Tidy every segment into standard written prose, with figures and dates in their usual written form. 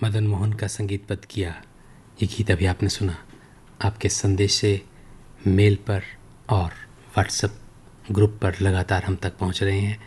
मदन मोहन का संगीतबद्ध किया ये गीत अभी आपने सुना। आपके संदेश से मेल पर और व्हाट्सएप ग्रुप पर लगातार हम तक पहुंच रहे हैं।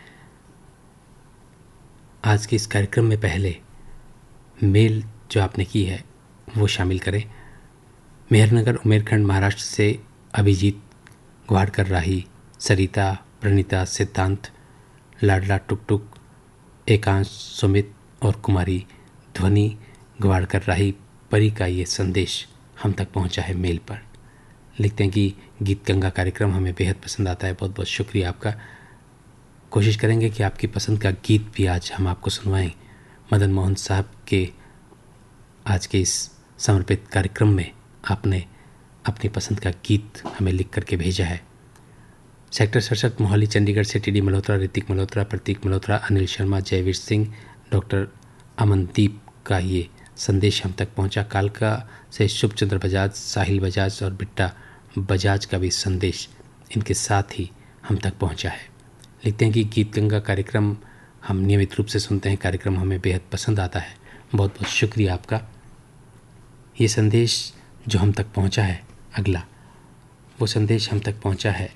आज के इस कार्यक्रम में पहले मेल जो आपने की है वो शामिल करें। मेहरनगर उमेरखंड महाराष्ट्र से अभिजीत ग्वाड़कर राही, सरिता, प्रणीता, सिद्धांत, लाडला टुकटुक, एकांश, सुमित और कुमारी ध्वनि ग्वाड़कर राही परी का ये संदेश हम तक पहुंचा है मेल पर। लिखते हैं कि गीत गंगा कार्यक्रम हमें बेहद पसंद आता है। बहुत बहुत शुक्रिया आपका। कोशिश करेंगे कि आपकी पसंद का गीत भी आज हम आपको सुनवाएं। मदन मोहन साहब के आज के इस समर्पित कार्यक्रम में आपने अपनी पसंद का गीत हमें लिख करके भेजा है। सेक्टर 67 मोहाली चंडीगढ़ से टी डी मल्होत्रा, ऋतिक मल्होत्रा, प्रतीक मल्होत्रा, अनिल शर्मा, जयवीर सिंह, डॉक्टर अमनदीप का ये संदेश हम तक पहुंचा। कालका से शुभचंद्र बजाज, साहिल बजाज और बिट्टा बजाज का भी संदेश इनके साथ ही हम तक पहुंचा है। लिखते हैं कि गीत गंगा कार्यक्रम हम नियमित रूप से सुनते हैं। कार्यक्रम हमें बेहद पसंद आता है। बहुत बहुत शुक्रिया आपका। ये संदेश जो हम तक पहुंचा है, अगला वो संदेश हम तक पहुंचा है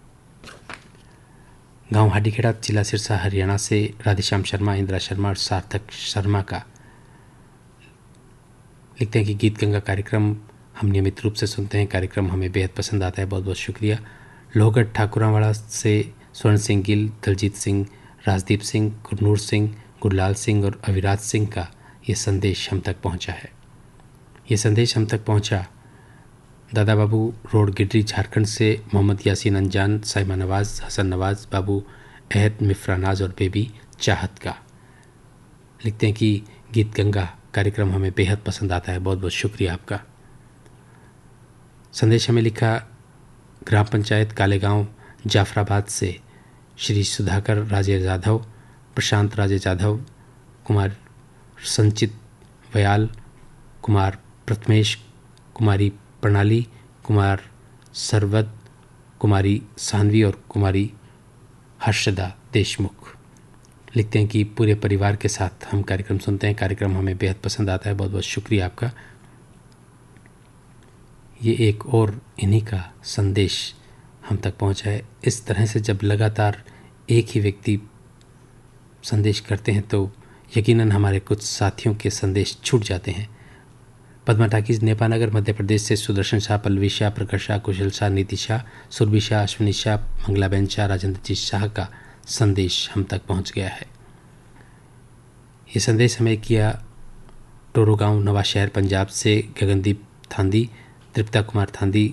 गांव हाडीखेड़ा, जिला सिरसा, हरियाणा से राधेश्याम शर्मा, इंदिरा शर्मा और सार्थक शर्मा का। लिखते हैं कि गीत गंगा कार्यक्रम हम नियमित रूप से सुनते हैं। कार्यक्रम हमें बेहद पसंद आता है। बहुत बहुत शुक्रिया। लोहगढ़ ठाकुरावाड़ा से स्वर्ण सिंह गिल, दलजीत सिंह, राजदीप सिंह, गुरनूर सिंह, गुरलाल सिंह और अविराज सिंह का ये संदेश हम तक पहुंचा है। ये संदेश हम तक पहुंचा दादा बाबू रोड, गिडरी, झारखंड से मोहम्मद यासीन अंजान, साइमा नवाज़, हसन नवाज़, बाबू अहद, मिफ्रानाज और बेबी चाहत का। लिखते हैं कि गीत गंगा कार्यक्रम हमें बेहद पसंद आता है। बहुत बहुत शुक्रिया आपका। संदेश हमें लिखा ग्राम पंचायत कालेगांव, जाफराबाद से श्री सुधाकर राजे जाधव, प्रशांत राजे जाधव, कुमार संचित वयाल, कुमार प्रथमेश, कुमारी प्रणाली, कुमार सरवद, कुमारी सानवी और कुमारी हर्षदा देशमुख। लिखते हैं कि पूरे परिवार के साथ हम कार्यक्रम सुनते हैं। कार्यक्रम हमें बेहद पसंद आता है। बहुत बहुत शुक्रिया आपका। ये एक और इन्हीं का संदेश हम तक पहुंचा है। इस तरह से जब लगातार एक ही व्यक्ति संदेश करते हैं तो यकीनन हमारे कुछ साथियों के संदेश छूट जाते हैं। पद्मा टाकीज, नेपानगर, मध्य प्रदेश से सुदर्शन शाह, पल्लवी शाह, प्रकाश शाह, कुशल शाह, नीति शाह, सुरभि शाह, अश्विनी शाह, मंगलाबेन शाह, राजेंद्र जी शाह का संदेश हम तक पहुंच गया है। ये संदेश हमें किया टोरो गांव, नवा शहर, पंजाब से गगनदीप थांदी, तृप्ता कुमार थांदी,